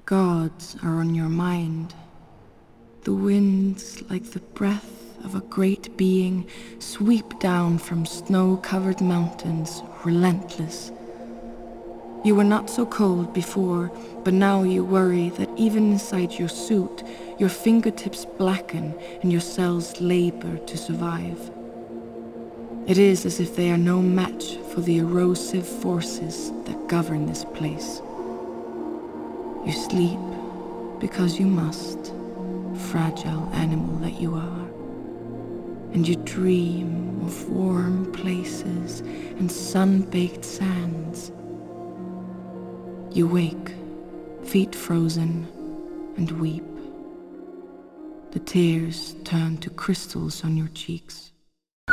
Gods are on your mind. The winds, like the breath of a great being, sweep down from snow-covered mountains, relentless. You were not so cold before, but now you worry that even inside your suit, your fingertips blacken and your cells labor to survive. It is as if they are no match for the erosive forces that govern this place. You sleep because you must, fragile animal that you are. And you dream of warm places and sun-baked sands. You wake, feet frozen, and weep. The tears turn to crystals on your cheeks.